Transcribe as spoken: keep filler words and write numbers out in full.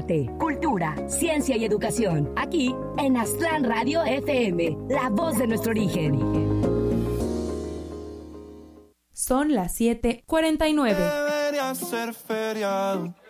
arte, cultura, ciencia y educación. Aquí en Aztlán Radio F M, la voz de nuestro origen. Son las siete cuarenta y nueve. Debería ser feriado.